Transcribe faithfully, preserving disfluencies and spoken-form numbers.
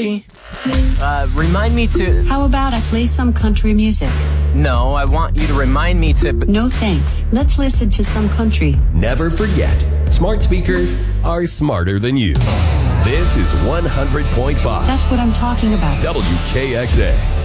country. Uh, remind me to... How about I play some country music? No, I want you to remind me to... No thanks. Let's listen to some country. Never forget, smart speakers are smarter than you. This is one hundred point five That's what I'm talking about. W K X A.